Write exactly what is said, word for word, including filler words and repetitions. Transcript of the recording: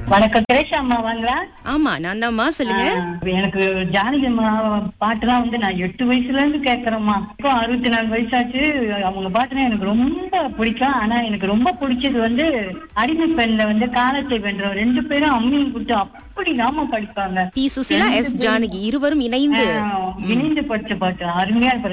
வணக்கம், திரேஷா அம்மாவாங்களா? ஆமா, நான் தான்மா. சொல்லுங்க. ஆ, எனக்கு ஜானகி அம்மா பாட்டுலாம் வந்து நான் எட்டு வயசுல இருந்து கேக்குறேம்மா. இப்போ அறுபத்தி நாலு வயசாச்சு. அவங்க பாட்டுனா எனக்கு ரொம்ப பிடிக்கும். ஆனா எனக்கு ரொம்ப பிடிச்சது வந்து அடிமை பெண்ல வந்து காலத்தை வென்ற ரெண்டு பேரும் அம்மியும் கொடுத்து அப்படி நாம படிப்பாங்க. பி சுசிலா, எஸ் ஜானகி இருவரும் இணைந்து இணைந்து படிச்ச பாட்டு அருமையா